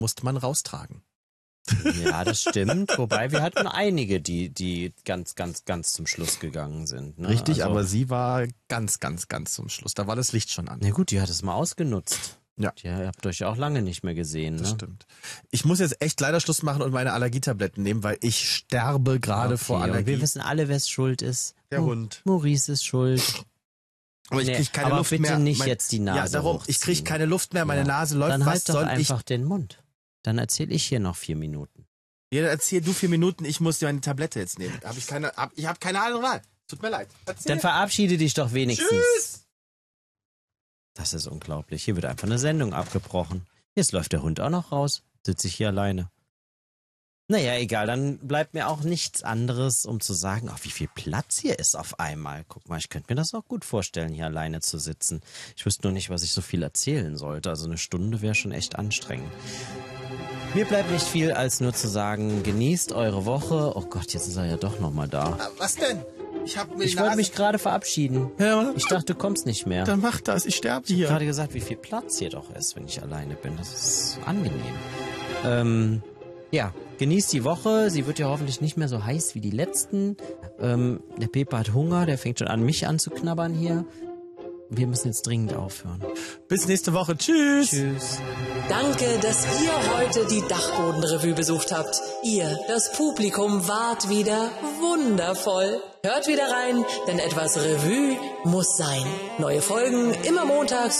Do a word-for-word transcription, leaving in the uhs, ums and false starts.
musste man raustragen. Ja, das stimmt. Wobei wir hatten einige, die, die ganz, ganz, ganz zum Schluss gegangen sind. Ne? Richtig, also, aber sie war ganz, ganz, ganz zum Schluss. Da war das Licht schon an. Na gut, die hat es mal ausgenutzt. Ja. Die habt euch ja auch lange nicht mehr gesehen. Das ne? stimmt. Ich muss jetzt echt leider Schluss machen und meine Allergietabletten nehmen, weil ich sterbe gerade Okay, vor Allergie. und wir wissen alle, wer es schuld ist. Der Mo- Hund. Maurice ist schuld. Aber ich Nee, krieg keine aber Luft bitte mehr. nicht Mein- jetzt die Nase Ja, darum, hochziehen. ich krieg keine Luft mehr, meine Ja. Nase läuft. Dann Was halt doch soll ich? einfach den Mund. Dann erzähle ich hier noch vier Minuten. Ja, erzähl du vier Minuten, ich muss dir meine Tablette jetzt nehmen. Hab ich keine, hab, ich habe keine andere Wahl. Tut mir leid. Erzähl. Dann verabschiede dich doch wenigstens. Tschüss. Das ist unglaublich. Hier wird einfach eine Sendung abgebrochen. Jetzt läuft der Hund auch noch raus. Sitze ich hier alleine. Naja, egal. Dann bleibt mir auch nichts anderes, um zu sagen, ach, wie viel Platz hier ist auf einmal. Guck mal, ich könnte mir das auch gut vorstellen, hier alleine zu sitzen. Ich wüsste nur nicht, was ich so viel erzählen sollte. Also eine Stunde wäre schon echt anstrengend. Mir bleibt nicht viel, als nur zu sagen, genießt eure Woche. Oh Gott, jetzt ist er ja doch nochmal da. Ah, was denn? Ich hab mir Ich die wollte Nase- mich gerade verabschieden. Ja, Ich dachte, du kommst nicht mehr. dann mach das, ich sterbe Ich hier. habe gerade gesagt, wie viel Platz hier doch ist, wenn ich alleine bin. Das ist angenehm. Ähm, ja, genießt die Woche. Sie wird ja hoffentlich nicht mehr so heiß wie die letzten. Ähm, der Pepe hat Hunger, der fängt schon an, mich anzuknabbern hier. Wir müssen jetzt dringend aufhören. Bis nächste Woche. Tschüss. Tschüss. Danke, dass ihr heute die Dachbodenrevue besucht habt. Ihr, das Publikum, wart wieder wundervoll. Hört wieder rein, denn etwas Revue muss sein. Neue Folgen immer montags